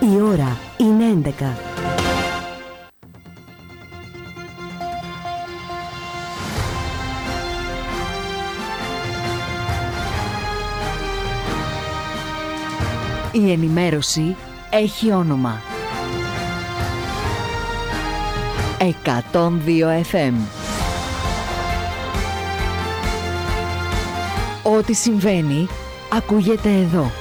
Η ώρα είναι 11. Η ενημέρωση έχει όνομα. 102 FM. Ό,τι συμβαίνει, ακούγεται εδώ.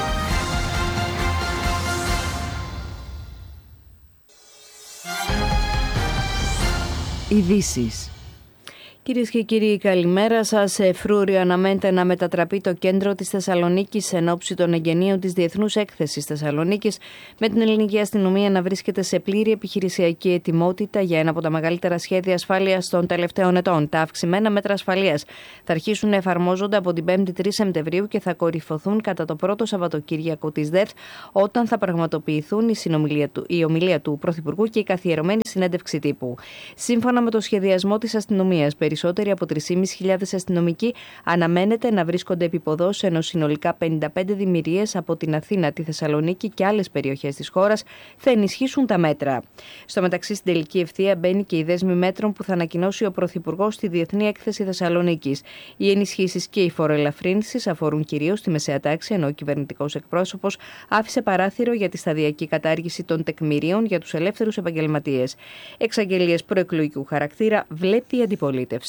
Ειδήσεις. Κυρίες και κύριοι, καλημέρα σας. Φρούριο αναμένεται να μετατραπεί το κέντρο της Θεσσαλονίκης εν ώψη των εγγενείων της Διεθνούς Έκθεσης Θεσσαλονίκης, με την ελληνική αστυνομία να βρίσκεται σε πλήρη επιχειρησιακή ετοιμότητα για ένα από τα μεγαλύτερα σχέδια ασφάλειας των τελευταίων ετών. Τα αυξημένα μέτρα ασφαλείας θα αρχίσουν να εφαρμόζονται από την 5η 3 Σεπτεμβρίου και θα κορυφωθούν κατά το πρώτο Σαββατοκύριακο της ΔΕΘ, όταν θα πραγματοποιηθούν η ομιλία του Πρωθυπουργού και η καθιερωμένη συνέντευξη τύπου. Σύμφωνα με το σχεδιασμό της αστυνομίας, περισσότεροι από 3.500 αστυνομικοί αναμένεται να βρίσκονται επίποδος, ενώ συνολικά 55 δημιουργίες από την Αθήνα, τη Θεσσαλονίκη και άλλες περιοχές της χώρας θα ενισχύσουν τα μέτρα. Στο μεταξύ, στην τελική ευθεία μπαίνει και η δέσμη μέτρων που θα ανακοινώσει ο Πρωθυπουργός στη Διεθνή Έκθεση Θεσσαλονίκης. Οι ενισχύσεις και οι φοροελαφρύνσεις αφορούν κυρίως τη μεσαία τάξη, ενώ ο κυβερνητικός εκπρόσωπος άφησε παράθυρο για τη σταδιακή κατάργηση των τεκμηρίων για τους ελεύθερους επαγγελματίες. Εξαγγελίες προεκλογικού χαρακτήρα βλέπει η αντιπολίτευση.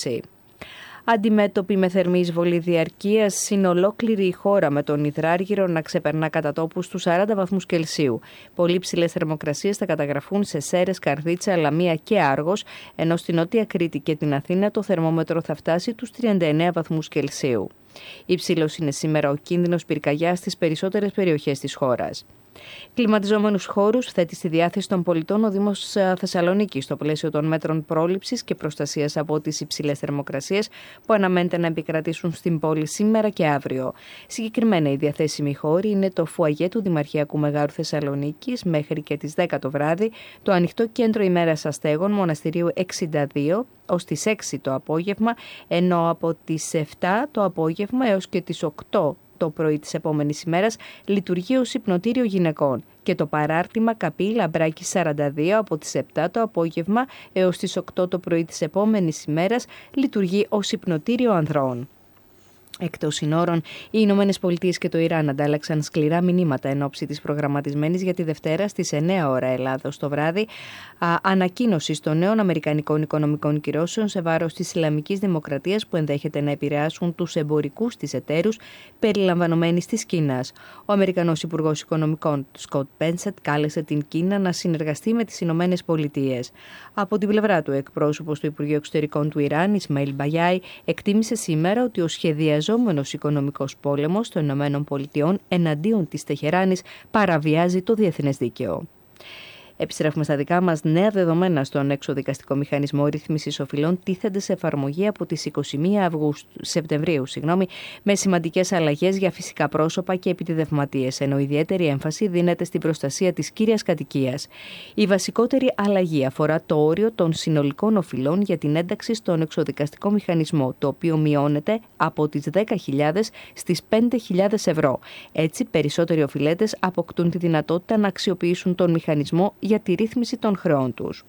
Αντιμέτωπη με θερμή εισβολή διαρκείας, είναι ολόκληρη η χώρα, με τον υδράργυρο να ξεπερνά κατά τόπους τους 40 βαθμούς Κελσίου. Πολύ ψηλές θερμοκρασίες θα καταγραφούν σε Σέρρες, Καρδίτσα, Λαμία και Άργος, ενώ στην Νότια Κρήτη και την Αθήνα το θερμόμετρο θα φτάσει τους 39 βαθμούς Κελσίου. Υψηλός είναι σήμερα ο κίνδυνος πυρκαγιάς στις περισσότερες περιοχές της χώρας. Κλιματιζόμενους χώρους θέτει στη διάθεση των πολιτών ο Δήμος Θεσσαλονίκης στο πλαίσιο των μέτρων πρόληψης και προστασίας από τις υψηλές θερμοκρασίες που αναμένεται να επικρατήσουν στην πόλη σήμερα και αύριο. Συγκεκριμένα, οι διαθέσιμοι χώροι είναι το φουαγέ του Δημαρχιακού Μεγάρου Θεσσαλονίκης μέχρι και τις 10 το βράδυ, το ανοιχτό κέντρο ημέρας αστέγων Μοναστηρίου 62 ως τις 6 το απόγευμα, ενώ από τις 7 το απόγευμα έως και τις 8 το πρωί της επόμενης ημέρας λειτουργεί ως υπνοτήριο γυναικών, και το παράρτημα Καπή Λαμπράκη 42 από τις 7 το απόγευμα έως τις 8 το πρωί της επόμενης ημέρας λειτουργεί ως υπνοτήριο ανδρών. Εκτός συνόρων, οι Ηνωμένες Πολιτείες και το Ιράν αντάλλαξαν σκληρά μηνύματα εν ώψη της προγραμματισμένης για τη Δευτέρα στις 9 ώρα Ελλάδος το βράδυ ανακοίνωσης των νέων αμερικανικών οικονομικών κυρώσεων σε βάρος της Ισλαμικής Δημοκρατίας που ενδέχεται να επηρεάσουν τους εμπορικούς της εταίρους περιλαμβανομένης της Κίνας. Ο Αμερικανός Υπουργός Οικονομικών Σκοτ Μπένσετ κάλεσε την Κίνα να συνεργαστεί με τις Ηνωμένες Πολιτείες. Από την πλευρά του, εκπρόσωπος του Υπουργείου Εξωτερικών του Ιράν, Ισμαήλ Μπαγιάι, εκτίμησε σήμερα ότι ο σχεδιαζόμενος οικονομικός πόλεμος των ΗΠΑ εναντίον της Τεχεράνης παραβιάζει το διεθνές δίκαιο. Επιστρέφουμε στα δικά μας. Νέα δεδομένα στον εξωδικαστικό μηχανισμό ρύθμισης οφειλών τίθενται σε εφαρμογή από τις 21 Σεπτεμβρίου, με σημαντικές αλλαγές για φυσικά πρόσωπα και επιτιδευματίες, ενώ ιδιαίτερη έμφαση δίνεται στην προστασία της κύριας κατοικίας. Η βασικότερη αλλαγή αφορά το όριο των συνολικών οφειλών για την ένταξη στον εξωδικαστικό μηχανισμό, το οποίο μειώνεται από τις 10.000 στις 5.000 ευρώ. Έτσι, περισσότεροι οφειλέτες αποκτούν τη δυνατότητα να αξιοποιήσουν τον μηχανισμό για τη ρύθμιση των χρεών τους.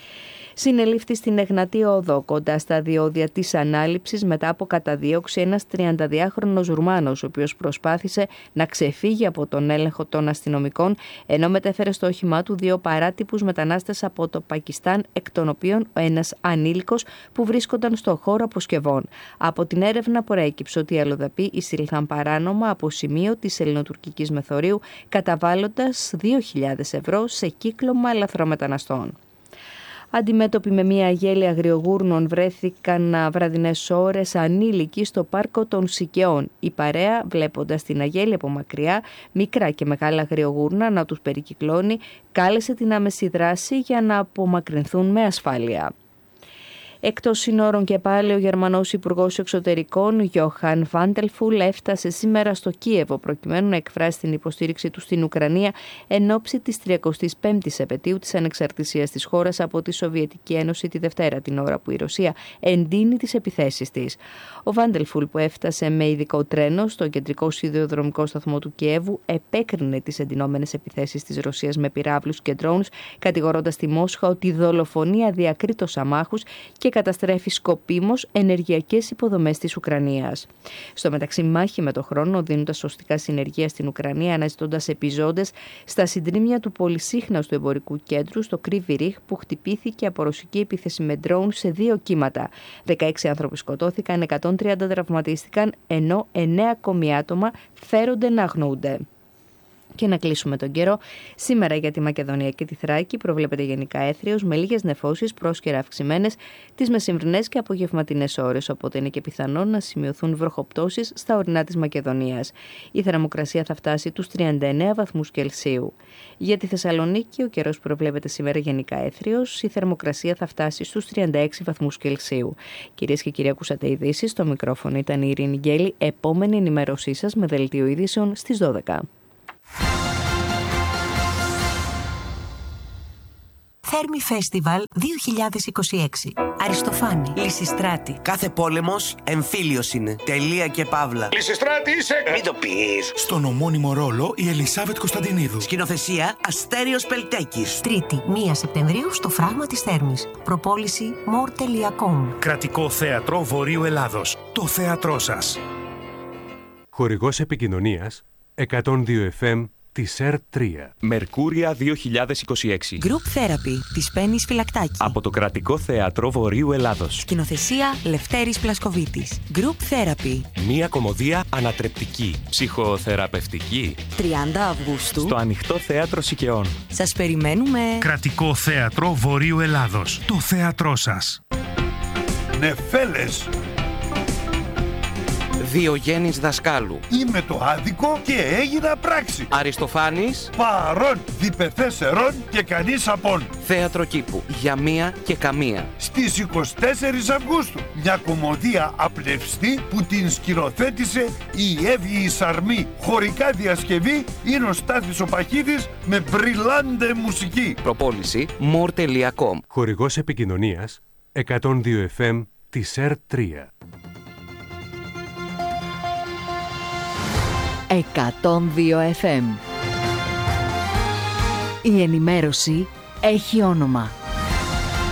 Συνελήφθη στην Εγνατία Οδό, κοντά στα διόδια της ανάληψης, μετά από καταδίωξη ένας 32χρονος Ρουμάνος, ο οποίος προσπάθησε να ξεφύγει από τον έλεγχο των αστυνομικών, ενώ μετέφερε στο όχημά του 2 παράτυπους μετανάστες από το Πακιστάν, εκ των οποίων ένας ανήλικος που βρίσκονταν στο χώρο αποσκευών. Από την έρευνα προέκυψε ότι οι αλλοδαποί εισήλθαν παράνομα από σημείο της ελληνοτουρκικής μεθορίου, καταβάλλοντας 2.000 ευρώ σε κύκλωμα λαθρομεταναστών. Αντιμέτωποι με μια αγέλη αγριογούρνων βρέθηκαν βραδινές ώρες ανήλικοι στο πάρκο των Σικαιών. Η παρέα, βλέποντας την αγέλη από μακριά, μικρά και μεγάλα αγριογούρνα να τους περικυκλώνει, κάλεσε την άμεση δράση για να απομακρυνθούν με ασφάλεια. Εκτός συνόρων και πάλι, ο Γερμανός Υπουργός Εξωτερικών Γιόχαν Βάντελφουλ έφτασε σήμερα στο Κίεβο προκειμένου να εκφράσει την υποστήριξη του στην Ουκρανία εν ώψη της 35ης επετείου της ανεξαρτησίας της χώρας από τη Σοβιετική Ένωση τη Δευτέρα, την ώρα που η Ρωσία εντείνει τις επιθέσεις της. Ο Βάντελφουλ, που έφτασε με ειδικό τρένο στο κεντρικό σιδηροδρομικό σταθμό του Κιέβου, επέκρινε τις εντυνόμενες επιθέσεις της Ρωσίας με πυράβλους και ντρόουνς, κατηγορώντας τη Μόσχα ότι δολοφονεί αδιακρίτως αμάχους και καταστρέφει σκοπίμως ενεργειακές υποδομές της Ουκρανίας. Στο μεταξύ, μάχη με το χρόνο, δίνοντας σωστικά συνεργεία στην Ουκρανία, αναζητώντας επιζώντες στα συντρίμμια του πολυσύχναστου εμπορικού κέντρου στο Κρύβι Ρίχ, που χτυπήθηκε από ρωσική επίθεση με ντρόουν σε 2 κύματα. 16 άνθρωποι σκοτώθηκαν, 130 τραυματίστηκαν, ενώ 9 ακόμη άτομα φέρονται να αγνοούνται. Και να κλείσουμε τον καιρό. Σήμερα για τη Μακεδονία και τη Θράκη προβλέπεται γενικά έθριος με λίγες νεφώσεις, πρόσκαιρα αυξημένες τις μεσημβρινές και απογευματινές ώρες, οπότε είναι και πιθανό να σημειωθούν βροχοπτώσεις στα ορεινά της Μακεδονίας. Η θερμοκρασία θα φτάσει τους 39 βαθμούς Κελσίου. Για τη Θεσσαλονίκη ο καιρός προβλέπεται σήμερα γενικά έθριος, η θερμοκρασία θα φτάσει στους 36 βαθμούς Κελσίου. Κυρίες και κύριοι, ακούσατε ειδήσεις. Στο μικρόφωνο ήταν η Ειρήνη Γκέλη. Επόμενη ενημέρωσή σας με δελτίο ειδήσεων στις 12. Θέρμη Φέστιβαλ 2026. Αριστοφάνη. Λυσιστράτη. Κάθε πόλεμος εμφύλιος είναι. Τελεία και παύλα. Λυσιστράτη είσαι! Μην το πεις! Στον ομώνυμο ρόλο η Ελισάβετ Κωνσταντινίδου. Σκηνοθεσία Αστέριος Πελτέκης. Τρίτη, 1 Σεπτεμβρίου στο Φράγμα της Θέρμης. Προπόληση more.com. Κρατικό Θέατρο Βορείου Ελλάδος. Το θέατρό σας. Χορηγός επικοινωνίας 102 FM της ΕΡΤ3. Μερκούρια 2026. Group Therapy της Πέννης Φυλακτάκη. Από το Κρατικό Θέατρο Βορείου Ελλάδος. Σκηνοθεσία Λευτέρης Πλασκοβίτης. Group Therapy. Μία κομμωδία ανατρεπτική, ψυχοθεραπευτική. 30 Αυγούστου. Στο Ανοιχτό Θέατρο Σικαιών. Σας περιμένουμε. Κρατικό Θέατρο Βορείου Ελλάδος. Το θέατρό σας. Νεφέλες! Διογέννης Δασκάλου. Είμαι το άδικο και έγινα πράξη. Αριστοφάνης. Παρών, διπεθέσερον και κανείς απόν. Θέατρο Κήπου. Για μία και καμία. Στις 24 Αυγούστου. Μια κομμωδία απλευστή που την σκηνοθέτησε η Εύη Σαρμή. Χωρικά διασκευή είναι ο Στάθης ο Παχίδης με μπριλάντε μουσική. Προπόληση more.com. Χορηγός επικοινωνίας 102 FM της ΕΡΤ3. 102 FM. Η ενημέρωση έχει όνομα.